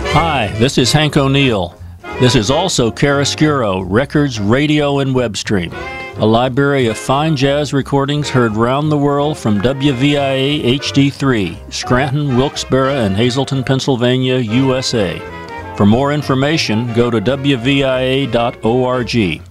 Hi, this is Hank O'Neill. This is also Chiaroscuro, Records, Radio, and Web Stream, a library of fine jazz recordings heard round the world from WVIA HD3, Scranton, Wilkes-Barre, and Hazleton, Pennsylvania, USA. For more information, go to wvia.org.